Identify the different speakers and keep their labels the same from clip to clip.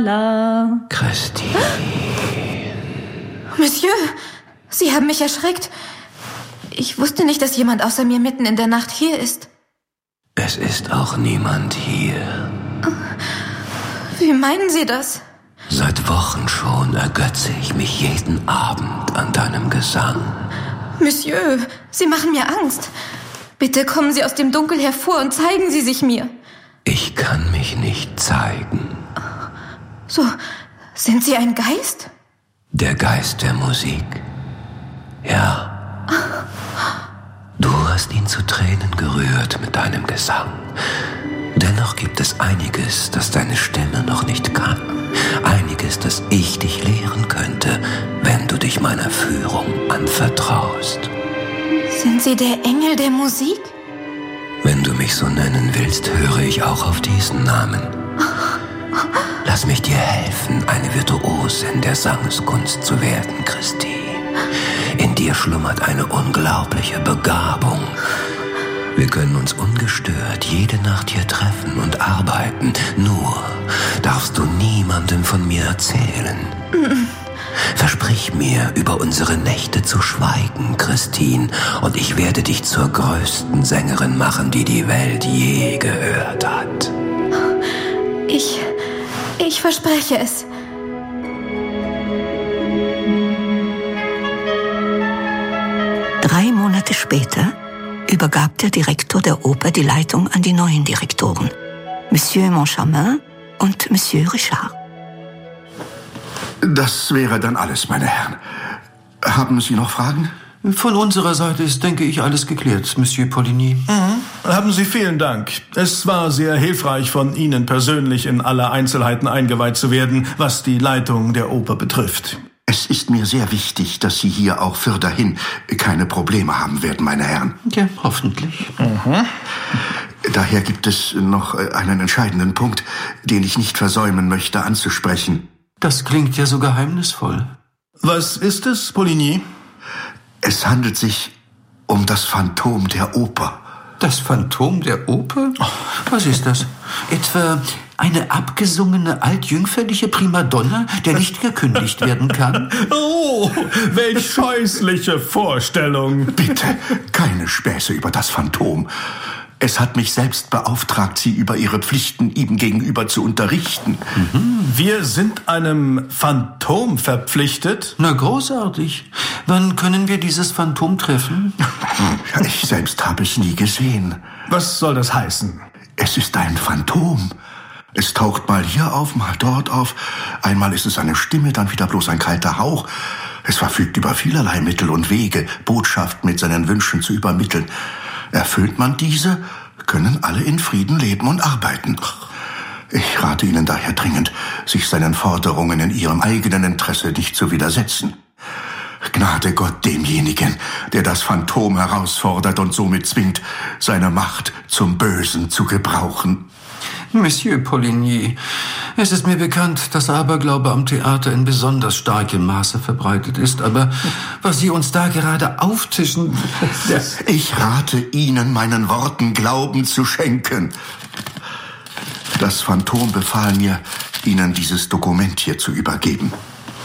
Speaker 1: Christine.
Speaker 2: Monsieur, Sie haben mich erschreckt. Ich wusste nicht, dass jemand außer mir mitten in der Nacht hier ist.
Speaker 1: Es ist auch niemand hier.
Speaker 2: Wie meinen Sie das?
Speaker 1: Seit Wochen schon ergötze ich mich jeden Abend an deinem Gesang.
Speaker 2: Monsieur, Sie machen mir Angst. Bitte kommen Sie aus dem Dunkel hervor und zeigen Sie sich mir.
Speaker 1: Ich kann mich nicht zeigen.
Speaker 2: So, sind Sie ein Geist?
Speaker 1: Der Geist der Musik. Ja. Du hast ihn zu Tränen gerührt mit deinem Gesang. Dennoch gibt es einiges, das deine Stimme noch nicht kann. Einiges, das ich dich lehren könnte, wenn du dich meiner Führung anvertraust.
Speaker 2: Sind Sie der Engel der Musik?
Speaker 1: Wenn du mich so nennen willst, höre ich auch auf diesen Namen. Lass mich dir helfen, eine Virtuosin der Sangeskunst zu werden, Christine. In dir schlummert eine unglaubliche Begabung. Wir können uns ungestört jede Nacht hier treffen und arbeiten. Nur darfst du niemandem von mir erzählen. Versprich mir, über unsere Nächte zu schweigen, Christine, und ich werde dich zur größten Sängerin machen, die die Welt je gehört hat.
Speaker 2: Ich verspreche es.
Speaker 3: Drei Monate später übergab der Direktor der Oper die Leitung an die neuen Direktoren, Monsieur Moncharmin und Monsieur Richard.
Speaker 4: Das wäre dann alles, meine Herren. Haben Sie noch Fragen?
Speaker 5: Von unserer Seite ist, denke ich, alles geklärt, Monsieur Poligny.
Speaker 6: Haben Sie vielen Dank. Es war sehr hilfreich von Ihnen persönlich in alle Einzelheiten eingeweiht zu werden, was die Leitung der Oper betrifft.
Speaker 4: Es ist mir sehr wichtig, dass Sie hier auch für dahin keine Probleme haben werden, meine Herren.
Speaker 5: Ja, hoffentlich.
Speaker 4: Daher gibt es noch einen entscheidenden Punkt, den ich nicht versäumen möchte anzusprechen.
Speaker 5: Das klingt ja so geheimnisvoll.
Speaker 6: Was ist es, Poligny?
Speaker 4: Es handelt sich um das Phantom der Oper.
Speaker 5: Das Phantom der Oper? Was ist das? Etwa eine abgesungene altjüngferliche Primadonna, der nicht gekündigt werden kann?
Speaker 6: Oh, welch scheußliche Vorstellung.
Speaker 4: Bitte, keine Späße über das Phantom. Es hat mich selbst beauftragt, Sie über Ihre Pflichten ihm gegenüber zu unterrichten.
Speaker 6: Wir sind einem Phantom verpflichtet?
Speaker 5: Na, großartig. Wann können wir dieses Phantom treffen?
Speaker 4: Ja, ich selbst habe es nie gesehen.
Speaker 6: Was soll das heißen?
Speaker 4: Es ist ein Phantom. Es taucht mal hier auf, mal dort auf. Einmal ist es eine Stimme, dann wieder bloß ein kalter Hauch. Es verfügt über vielerlei Mittel und Wege, Botschaften mit seinen Wünschen zu übermitteln. Erfüllt man diese, können alle in Frieden leben und arbeiten. Ich rate Ihnen daher dringend, sich seinen Forderungen in Ihrem eigenen Interesse nicht zu widersetzen. Gnade Gott demjenigen, der das Phantom herausfordert und somit zwingt, seine Macht zum Bösen zu gebrauchen.
Speaker 5: Monsieur Poligny, es ist mir bekannt, dass Aberglaube am Theater in besonders starkem Maße verbreitet ist, aber was Sie uns da gerade auftischen...
Speaker 4: Ich rate Ihnen, meinen Worten Glauben zu schenken. Das Phantom befahl mir, Ihnen dieses Dokument hier zu übergeben.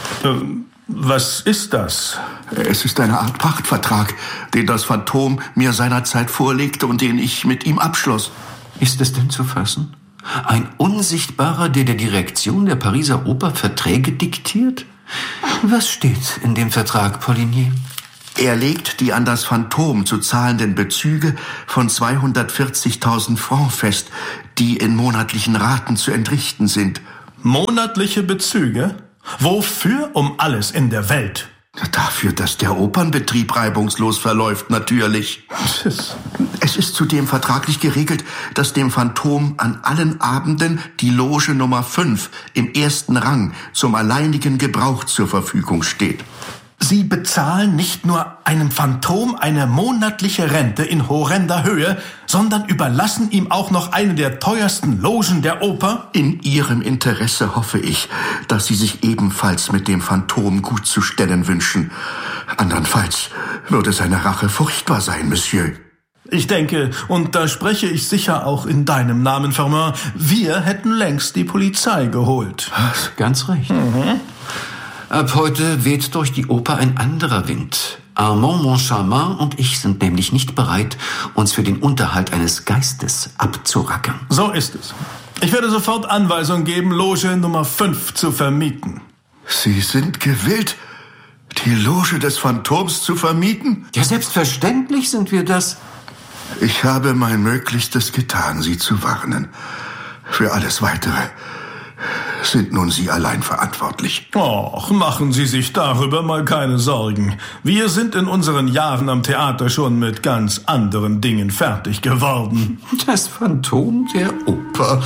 Speaker 6: Was ist das?
Speaker 4: Es ist eine Art Pachtvertrag, den das Phantom mir seinerzeit vorlegte und den ich mit ihm abschloss.
Speaker 5: Ist es denn zu fassen? Ein Unsichtbarer, der Direktion der Pariser Oper Verträge diktiert? Was steht in dem Vertrag, Poligny?
Speaker 4: Er legt die an das Phantom zu zahlenden Bezüge von 240.000 Francs fest, die in monatlichen Raten zu entrichten sind.
Speaker 6: Monatliche Bezüge? Wofür um alles in der Welt?
Speaker 4: Dafür, dass der Opernbetrieb reibungslos verläuft, natürlich. Es ist zudem vertraglich geregelt, dass dem Phantom an allen Abenden die Loge Nummer 5 im ersten Rang zum alleinigen Gebrauch zur Verfügung steht.
Speaker 6: Sie bezahlen nicht nur einem Phantom eine monatliche Rente in horrender Höhe, sondern überlassen ihm auch noch eine der teuersten Logen der Oper?
Speaker 4: In Ihrem Interesse hoffe ich, dass Sie sich ebenfalls mit dem Phantom gut zu stellen wünschen. Andernfalls würde seine Rache furchtbar sein, Monsieur.
Speaker 6: Ich denke, und da spreche ich sicher auch in deinem Namen, Firmin, wir hätten längst die Polizei geholt.
Speaker 5: Was? Ganz recht. Ab heute weht durch die Oper ein anderer Wind. Armand Moncharmin und ich sind nämlich nicht bereit, uns für den Unterhalt eines Geistes abzurackern.
Speaker 6: So ist es. Ich werde sofort Anweisung geben, Loge Nummer 5 zu vermieten.
Speaker 4: Sie sind gewillt, die Loge des Phantoms zu vermieten?
Speaker 5: Ja, selbstverständlich sind wir das.
Speaker 4: Ich habe mein Möglichstes getan, Sie zu warnen. Für alles Weitere sind nun Sie allein verantwortlich.
Speaker 6: Och, machen Sie sich darüber mal keine Sorgen. Wir sind in unseren Jahren am Theater schon mit ganz anderen Dingen fertig geworden.
Speaker 5: Das Phantom der Oper.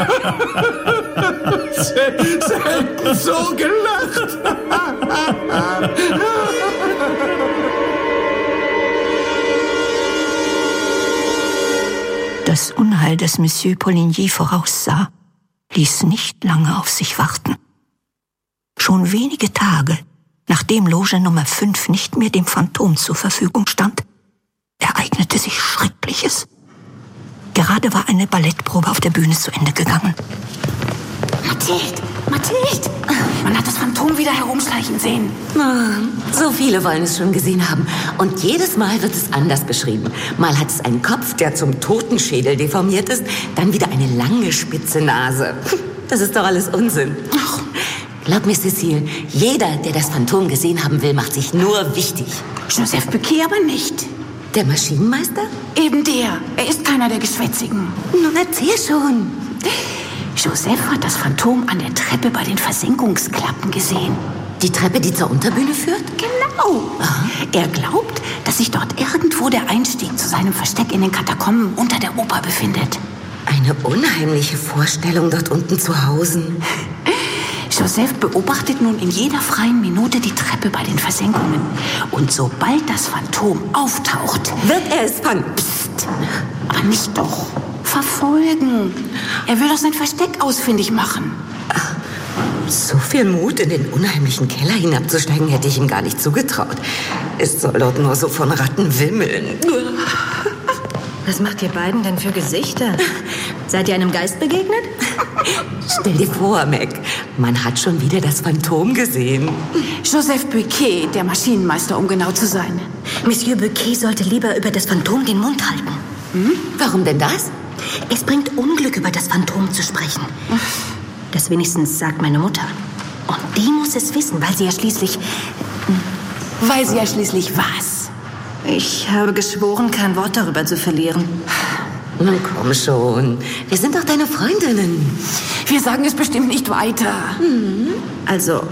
Speaker 5: Selten so gelacht.
Speaker 3: Das Unheil, das Monsieur Poligny voraussah, ließ nicht lange auf sich warten. Schon wenige Tage, nachdem Loge Nummer 5 nicht mehr dem Phantom zur Verfügung stand, ereignete sich Schreckliches. Gerade war eine Ballettprobe auf der Bühne zu Ende gegangen.
Speaker 7: Mathilde! Man hat das Phantom wieder herumschleichen sehen.
Speaker 8: So viele wollen es schon gesehen haben. Und jedes Mal wird es anders beschrieben. Mal hat es einen Kopf, der zum Totenschädel deformiert ist, dann wieder eine lange, spitze Nase. Das ist doch alles Unsinn. Ach. Glaub mir, Cécile, jeder, der das Phantom gesehen haben will, macht sich nur wichtig.
Speaker 7: Joseph Becquet aber nicht.
Speaker 8: Der Maschinenmeister?
Speaker 7: Eben der. Er ist keiner der Geschwätzigen.
Speaker 8: Nun erzähl schon.
Speaker 7: Joseph hat das Phantom an der Treppe bei den Versenkungsklappen gesehen.
Speaker 8: Die Treppe, die zur Unterbühne führt?
Speaker 7: Genau. Aha. Er glaubt, dass sich dort irgendwo der Einstieg zu seinem Versteck in den Katakomben unter der Oper befindet.
Speaker 8: Eine unheimliche Vorstellung dort unten zu hausen.
Speaker 7: Joseph beobachtet nun in jeder freien Minute die Treppe bei den Versenkungen. Und sobald das Phantom auftaucht,
Speaker 8: wird er es fangen.
Speaker 7: Psst. Aber nicht doch. Verfolgen. Er will doch sein Versteck ausfindig machen.
Speaker 8: Ach, so viel Mut, in den unheimlichen Keller hinabzusteigen, hätte ich ihm gar nicht zugetraut. Es soll dort nur so von Ratten wimmeln.
Speaker 9: Was macht ihr beiden denn für Gesichter? Seid ihr einem Geist begegnet?
Speaker 8: Stell dir vor, Meg, man hat schon wieder das Phantom gesehen.
Speaker 7: Joseph Becquet, der Maschinenmeister, um genau zu sein.
Speaker 9: Monsieur Becquet sollte lieber über das Phantom den Mund halten.
Speaker 8: Warum denn das?
Speaker 9: Es bringt Unglück, über das Phantom zu sprechen. Das wenigstens sagt meine Mutter. Und die muss es wissen, weil sie ja schließlich...
Speaker 7: Weil sie ja schließlich was?
Speaker 9: Ich habe geschworen, kein Wort darüber zu verlieren.
Speaker 8: Nun komm schon, wir sind doch deine Freundinnen.
Speaker 7: Wir sagen es bestimmt nicht weiter.
Speaker 9: Also,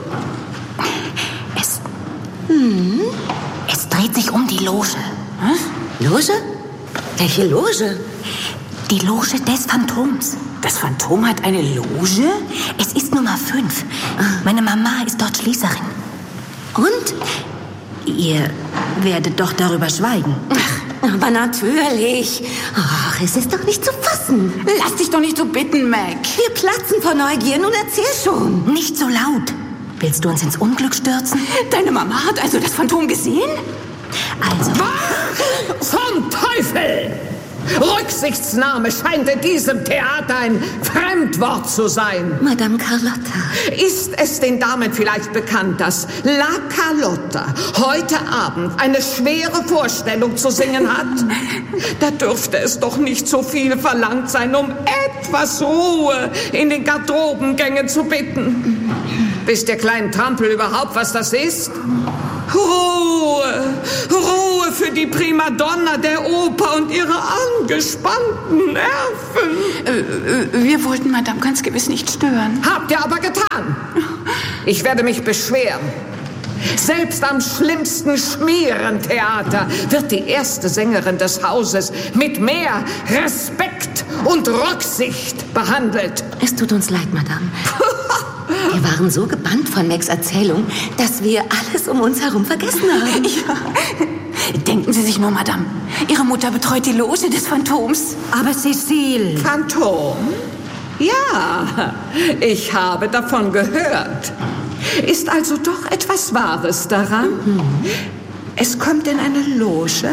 Speaker 7: es dreht sich um die Loge.
Speaker 8: Loge? Welche Loge?
Speaker 9: die Loge des Phantoms.
Speaker 7: Das Phantom hat eine Loge?
Speaker 9: Es ist Nummer 5. Meine Mama ist dort Schließerin.
Speaker 8: Und?
Speaker 9: Ihr werdet doch darüber schweigen.
Speaker 8: Aber natürlich. Ach, es ist doch nicht zu fassen.
Speaker 7: Lass dich doch nicht so bitten, Meg.
Speaker 8: Wir platzen vor Neugier. Nun erzähl schon.
Speaker 9: Nicht so laut. Willst du uns ins Unglück stürzen?
Speaker 7: Deine Mama hat also das Phantom gesehen?
Speaker 9: Also...
Speaker 10: Vom Teufel! Rücksichtsnahme scheint in diesem Theater ein Fremdwort zu sein.
Speaker 8: Madame Carlotta.
Speaker 10: Ist es den Damen vielleicht bekannt, dass La Carlotta heute Abend eine schwere Vorstellung zu singen hat? Da dürfte es doch nicht so viel verlangt sein, um etwas Ruhe in den Garderobengängen zu bitten. Wisst ihr kleinen Trampel überhaupt, was das ist? Ruhe! Ruhe für die Primadonna der Oper und ihre angespannten Nerven.
Speaker 7: Wir wollten Madame ganz gewiss nicht stören.
Speaker 10: Habt ihr aber getan. Ich werde mich beschweren. Selbst am schlimmsten Schmierentheater wird die erste Sängerin des Hauses mit mehr Respekt und Rücksicht behandelt.
Speaker 8: Es tut uns leid, Madame. Wir waren so gebannt von Megs Erzählung, dass wir alles um uns herum vergessen haben.
Speaker 7: Ja. Denken Sie sich nur, Madame. Ihre Mutter betreut die Loge des Phantoms.
Speaker 9: Aber Cécile...
Speaker 10: Phantom? Ja, ich habe davon gehört. Ist also doch etwas Wahres daran? Es kommt in eine Loge?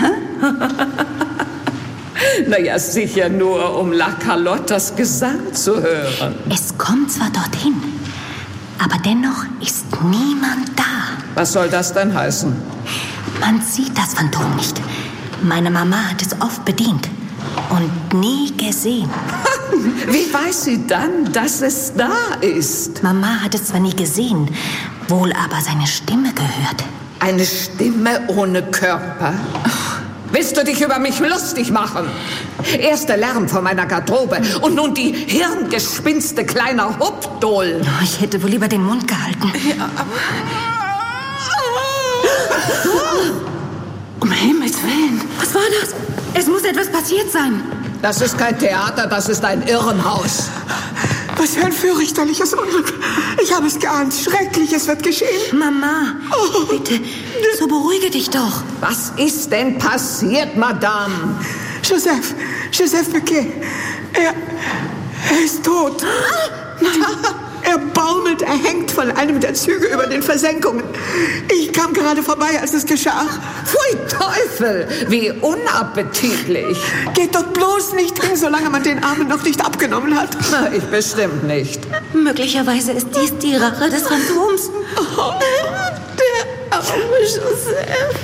Speaker 10: Naja, sicher nur, um La Carlottas Gesang zu hören.
Speaker 9: Es kommt zwar dorthin, aber dennoch ist niemand da.
Speaker 10: Was soll das denn heißen?
Speaker 9: Man sieht das Phantom nicht. Meine Mama hat es oft bedient und nie gesehen.
Speaker 10: Wie weiß sie dann, dass es da ist?
Speaker 9: Mama hat es zwar nie gesehen, wohl aber seine Stimme gehört.
Speaker 10: Eine Stimme ohne Körper? Willst du dich über mich lustig machen? Erst der Lärm von meiner Garderobe und nun die Hirngespinste kleiner Hupdol.
Speaker 9: Oh, ich hätte wohl lieber den Mund gehalten.
Speaker 7: Ja, um Himmels Willen.
Speaker 9: Was war das? Es muss etwas passiert sein.
Speaker 10: Das ist kein Theater, das ist ein Irrenhaus.
Speaker 11: Was für ein fürchterliches Unglück. Ich habe es geahnt. Schreckliches wird geschehen.
Speaker 9: Mama, bitte, so beruhige dich doch.
Speaker 10: Was ist denn passiert, Madame?
Speaker 11: Joseph Bequet. Er ist tot. Nein, er baumelt erhängt von einem der Züge über den Versenkungen. Ich kam gerade vorbei, als es geschah.
Speaker 10: Pfui Teufel, wie unappetitlich.
Speaker 11: Geht dort bloß nicht hin, solange man den Armen noch nicht abgenommen hat.
Speaker 10: Na, ich bestimmt nicht.
Speaker 8: Möglicherweise ist dies die Rache des Phantoms.
Speaker 11: Oh, der arme Joseph.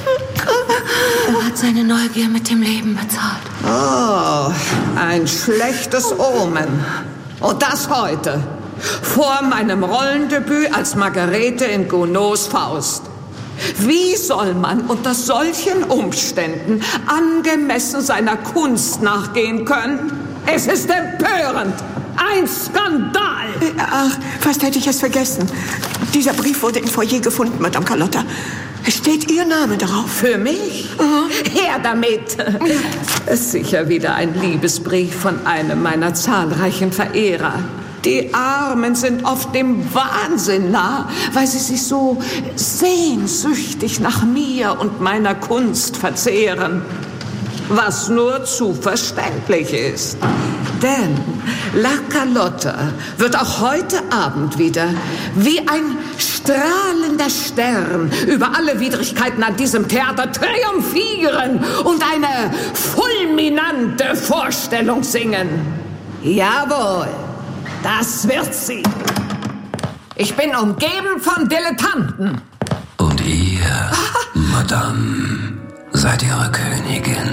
Speaker 8: Er hat seine Neugier mit dem Leben bezahlt.
Speaker 10: Oh, ein schlechtes Omen. Und das heute. Vor meinem Rollendebüt als Margarete in Gounods Faust. Wie soll man unter solchen Umständen angemessen seiner Kunst nachgehen können? Es ist empörend. Ein Skandal.
Speaker 11: Ach, fast hätte ich es vergessen. Dieser Brief wurde im Foyer gefunden, Madame Carlotta. Es steht Ihr Name darauf.
Speaker 10: Für mich? Her damit. Es ist sicher wieder ein Liebesbrief von einem meiner zahlreichen Verehrer. Die Armen sind oft dem Wahnsinn nah, weil sie sich so sehnsüchtig nach mir und meiner Kunst verzehren. Was nur zu verständlich ist. Denn La Carlotta wird auch heute Abend wieder wie ein strahlender Stern über alle Widrigkeiten an diesem Theater triumphieren und eine fulminante Vorstellung singen. Jawohl, das wird sie. Ich bin umgeben von Dilettanten.
Speaker 1: Und ihr, Madame, seid ihre Königin.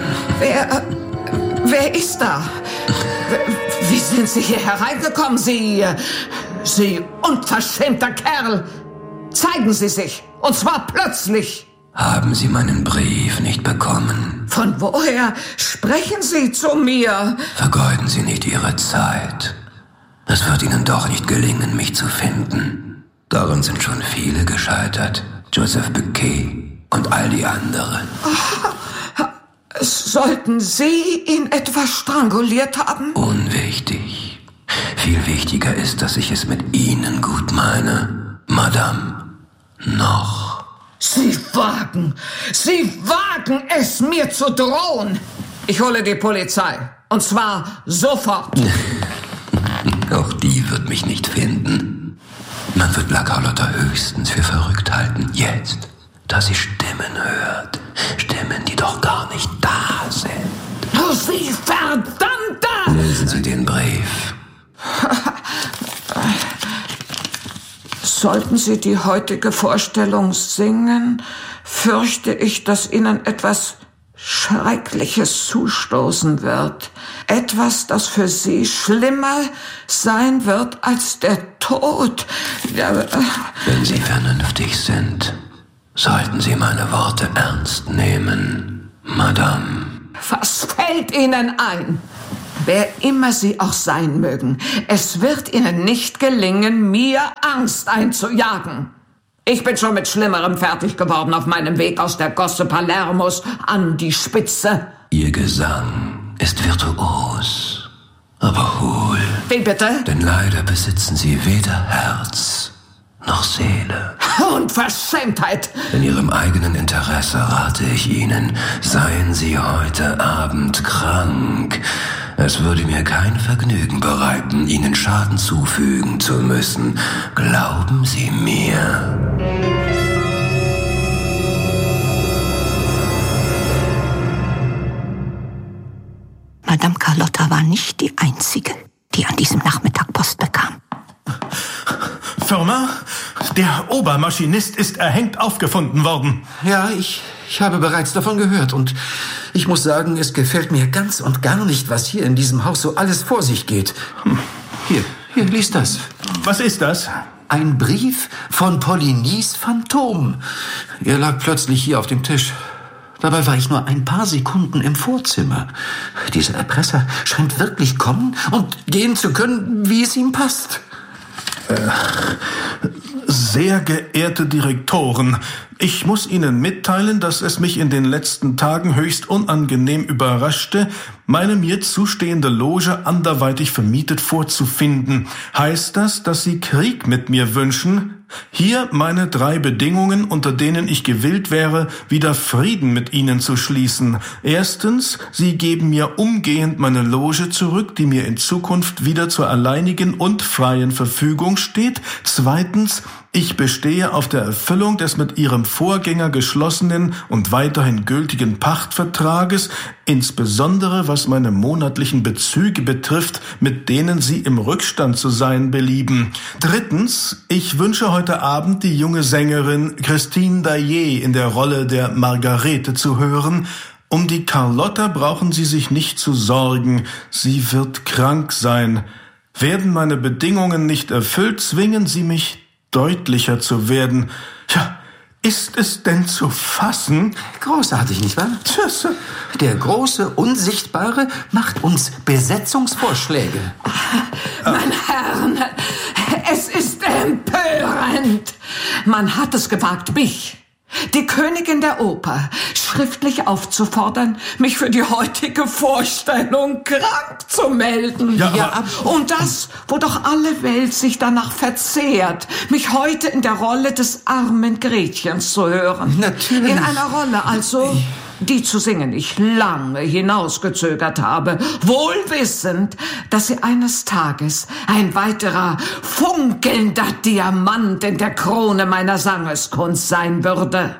Speaker 10: Wer ist da? Wie sind Sie hier hereingekommen, Sie unverschämter Kerl? Zeigen Sie sich, und zwar plötzlich.
Speaker 1: Haben Sie meinen Brief nicht bekommen?
Speaker 10: Von woher sprechen Sie zu mir?
Speaker 1: Vergeuden Sie nicht Ihre Zeit. Es wird Ihnen doch nicht gelingen, mich zu finden. Daran sind schon viele gescheitert. Joseph Bequet und all die anderen.
Speaker 10: Sollten Sie ihn etwa stranguliert haben?
Speaker 1: Unwichtig. Viel wichtiger ist, dass ich es mit Ihnen gut meine, Madame. Noch.
Speaker 10: Sie wagen es, mir zu drohen. Ich hole die Polizei. Und zwar sofort.
Speaker 1: Auch die wird mich nicht finden. Man wird La Carlotta höchstens für verrückt halten. Jetzt, da sie Stimmen hört. Stimmen, die doch gar nicht da sind.
Speaker 10: Oh, Sie Verdammter!
Speaker 1: Lesen Sie den Brief.
Speaker 10: Sollten Sie die heutige Vorstellung singen, fürchte ich, dass Ihnen etwas Schreckliches zustoßen wird. Etwas, das für Sie schlimmer sein wird als der Tod.
Speaker 1: Wenn Sie vernünftig sind, sollten Sie meine Worte ernst nehmen, Madame.
Speaker 10: Was fällt Ihnen ein? Wer immer Sie auch sein mögen, es wird Ihnen nicht gelingen, mir Angst einzujagen. Ich bin schon mit Schlimmerem fertig geworden auf meinem Weg aus der Gosse Palermos an die Spitze.
Speaker 1: Ihr Gesang ist virtuos, aber hohl.
Speaker 10: Wie bitte?
Speaker 1: Denn leider besitzen Sie weder Herz noch Seele.
Speaker 10: Unverschämtheit!
Speaker 1: In Ihrem eigenen Interesse rate ich Ihnen, seien Sie heute Abend krank. Es würde mir kein Vergnügen bereiten, Ihnen Schaden zufügen zu müssen. Glauben Sie mir.
Speaker 3: Carlotta war nicht die einzige, die an diesem Nachmittag Post bekam.
Speaker 6: Firmin, der Obermaschinist ist erhängt aufgefunden worden.
Speaker 5: Ja, ich habe bereits davon gehört und ich muss sagen, es gefällt mir ganz und gar nicht, was hier in diesem Haus so alles vor sich geht. Hier, lies das.
Speaker 6: Was ist das?
Speaker 5: Ein Brief von Polignys Phantom. Er lag plötzlich hier auf dem Tisch. Dabei war ich nur ein paar Sekunden im Vorzimmer. Dieser Erpresser scheint wirklich kommen und gehen zu können, wie es ihm passt.
Speaker 6: Sehr geehrte Direktoren, ich muss Ihnen mitteilen, dass es mich in den letzten Tagen höchst unangenehm überraschte, meine mir zustehende Loge anderweitig vermietet vorzufinden. Heißt das, dass Sie Krieg mit mir wünschen? Hier meine 3 Bedingungen, unter denen ich gewillt wäre, wieder Frieden mit Ihnen zu schließen. Erstens, Sie geben mir umgehend meine Loge zurück, die mir in Zukunft wieder zur alleinigen und freien Verfügung steht. Zweitens, ich bestehe auf der Erfüllung des mit Ihrem Vorgänger geschlossenen und weiterhin gültigen Pachtvertrages, insbesondere was meine monatlichen Bezüge betrifft, mit denen Sie im Rückstand zu sein belieben. Drittens, ich wünsche heute Abend die junge Sängerin Christine Daae in der Rolle der Margarete zu hören. Um die Carlotta brauchen Sie sich nicht zu sorgen, sie wird krank sein. Werden meine Bedingungen nicht erfüllt, zwingen Sie mich, deutlicher zu werden. Ja, ist es denn zu fassen?
Speaker 5: Großartig, nicht wahr? Der große Unsichtbare macht uns Besetzungsvorschläge.
Speaker 10: Meine Herren, es ist empörend. Man hat es gewagt, mich, die Königin der Oper, schriftlich aufzufordern, mich für die heutige Vorstellung krank zu melden. Und das, wo doch alle Welt sich danach verzehrt, mich heute in der Rolle des armen Gretchens zu hören.
Speaker 5: Natürlich.
Speaker 10: In einer Rolle also, die zu singen ich lange hinausgezögert habe, wohl wissend, dass sie eines Tages ein weiterer funkelnder Diamant in der Krone meiner Sangeskunst sein würde.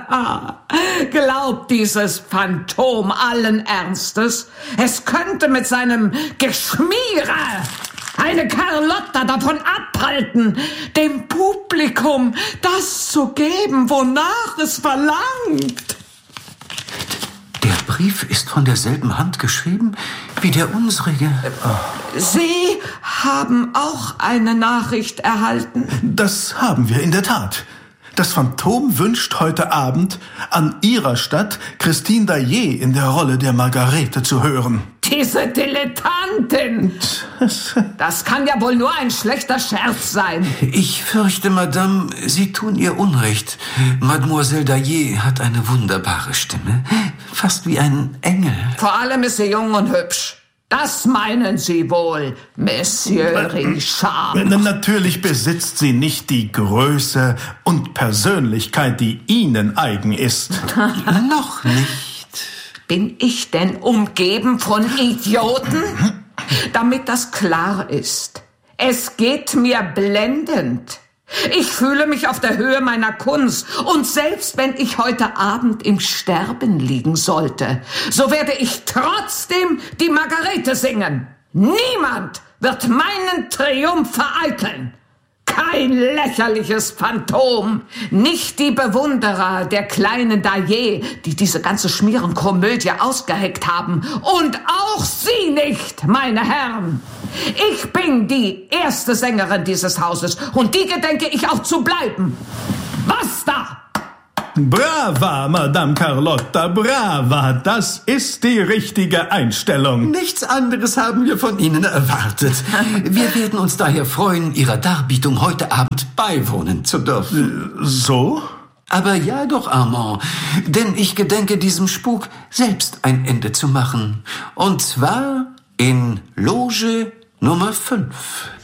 Speaker 10: Glaubt dieses Phantom allen Ernstes, es könnte mit seinem Geschmiere eine Carlotta davon abhalten, dem Publikum das zu geben, wonach es verlangt?
Speaker 5: Der Brief ist von derselben Hand geschrieben wie der unsrige.
Speaker 10: Sie haben auch eine Nachricht erhalten?
Speaker 6: Das haben wir in der Tat. Das Phantom wünscht heute Abend an Ihrer Statt Christine Daae in der Rolle der Margarete zu hören.
Speaker 10: Diese Dilettantin! Das kann ja wohl nur ein schlechter Scherz sein.
Speaker 5: Ich fürchte, Madame, Sie tun ihr Unrecht. Mademoiselle Daae hat eine wunderbare Stimme. Fast wie ein Engel.
Speaker 10: Vor allem ist sie jung und hübsch. Das meinen Sie wohl, Monsieur Richard.
Speaker 6: Natürlich besitzt sie nicht die Größe und Persönlichkeit, die Ihnen eigen ist.
Speaker 5: Noch nicht.
Speaker 10: Bin ich denn umgeben von Idioten? Damit das klar ist. Es geht mir blendend. Ich fühle mich auf der Höhe meiner Kunst und selbst wenn ich heute Abend im Sterben liegen sollte, so werde ich trotzdem die Margarete singen. Niemand wird meinen Triumph vereiteln. Kein lächerliches Phantom, nicht die Bewunderer der kleinen Daae, die diese ganze Schmierenkomödie ausgeheckt haben. Und auch Sie nicht, meine Herren. Ich bin die erste Sängerin dieses Hauses und die gedenke ich auch zu bleiben. Basta!
Speaker 6: Brava, Madame Carlotta, brava. Das ist die richtige Einstellung.
Speaker 5: Nichts anderes haben wir von Ihnen erwartet. Wir werden uns daher freuen, Ihrer Darbietung heute Abend beiwohnen zu dürfen.
Speaker 6: So?
Speaker 5: Aber ja doch, Armand, denn ich gedenke diesem Spuk selbst ein Ende zu machen. Und zwar in Loge Nummer 5.